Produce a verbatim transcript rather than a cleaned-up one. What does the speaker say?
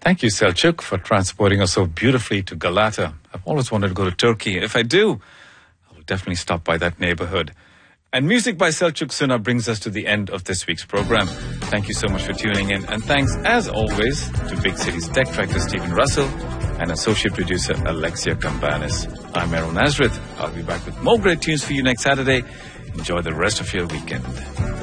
Thank you, Selçuk, for transporting us so beautifully to Galata. I've always wanted to go to Turkey. If I do, I'll definitely stop by that neighborhood. And music by Selçuk Suna brings us to the end of this week's program. Thank you so much for tuning in. And thanks, as always, to Big City's tech director, Stephen Russell, and associate producer, Alexia Campanis. I'm Errol Nazareth. I'll be back with more great tunes for you next Saturday. Enjoy the rest of your weekend.